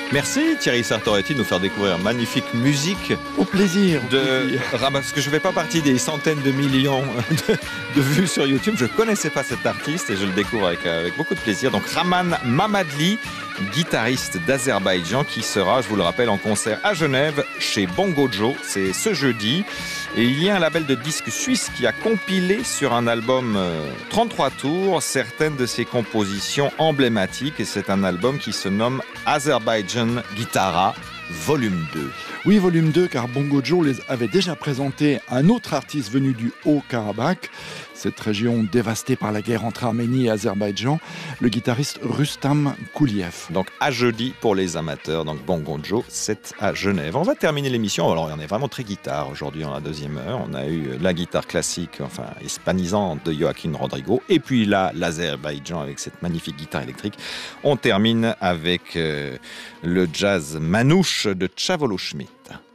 Merci Thierry Sartoretti de nous faire découvrir magnifique musique. Au plaisir. Parce que je ne fais pas partie des centaines de millions de vues sur YouTube. Je ne connaissais pas cet artiste et je le découvre avec beaucoup de plaisir. Donc Raman Mamadli, guitariste d'Azerbaïdjan qui sera, je vous le rappelle, en concert à Genève chez Bongo Joe. C'est ce jeudi. Et il y a un label de disques suisse qui a compilé sur un album 33 tours certaines de ses compositions emblématiques. Et c'est un album qui se nomme Azerbaijan Guitara Volume 2. Oui, volume 2, car Bongo Joe les avait déjà présenté un autre artiste venu du Haut-Karabakh, cette région dévastée par la guerre entre Arménie et Azerbaïdjan, le guitariste Rustam Kouliev. Donc à jeudi pour les amateurs, donc Bongo Joe, c'est à Genève. On va terminer l'émission, alors on est vraiment très guitare aujourd'hui en la deuxième heure. On a eu la guitare classique, enfin hispanisante de Joaquín Rodrigo, et puis là l'Azerbaïdjan avec cette magnifique guitare électrique. On termine avec le jazz manouche de Chavolo Schmidt.